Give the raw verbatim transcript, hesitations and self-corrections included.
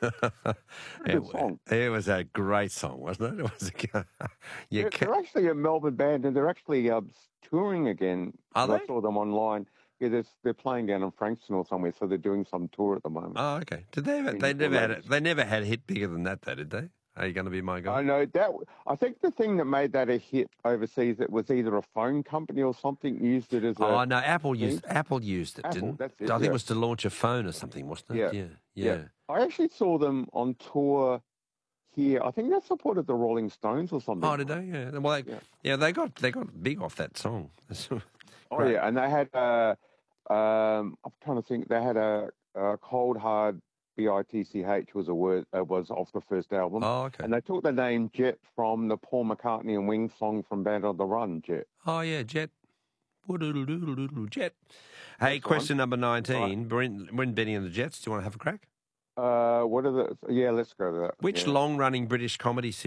Very it, good song. it was a great song, wasn't it? It was. A, you They're, ca- they're actually a Melbourne band, and they're actually uh, touring again. Are 'Cause they? I saw them online. Yeah, they're, they're playing down in Frankston or somewhere, so they're doing some tour at the moment. Oh, okay. Did they? Ever, In they your never had. A, latest. they never had a hit bigger than that, though, did they? Are you going to be my guy? I know that. I think the thing that made that a hit overseas, it was either a phone company or something used it as a Oh no, Apple thing. used Apple used it, Apple, didn't? that's I it. think Yeah, it was to launch a phone or something, wasn't it? yeah, Yeah, yeah. yeah. I actually saw them on tour here. I think they supported the Rolling Stones or something. Oh, did they? Yeah. Well, they, Yeah. yeah, they got they got big off that song. That's Oh great. yeah, and they had uh, um, I'm trying to think. They had a, a cold hard B I T C H was a word uh, was off the first album, Oh, okay. and they took the name Jet from the Paul McCartney and Wings song from Band on the Run. Jet. Oh yeah, Jet. Woo-doodle-doodle-doodle, Jet. Hey, That's the one. question number Right. nineteen. We're in, we're in Benny and the Jets. Do you want to have a crack? Uh, what are the? Yeah, let's go to that. Which Yeah. long-running British comedy series